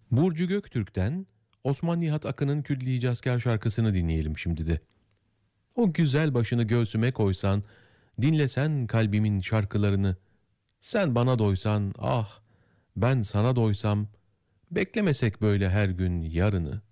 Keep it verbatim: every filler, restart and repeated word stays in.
Burcu Göktürk'ten Osman Nihat Akın'ın Külli Hicazkar şarkısını dinleyelim şimdi de. O güzel başını göğsüme koysan, dinlesen kalbimin şarkılarını, sen bana doysan, ah ben sana doysam, beklemesek böyle her gün yarını.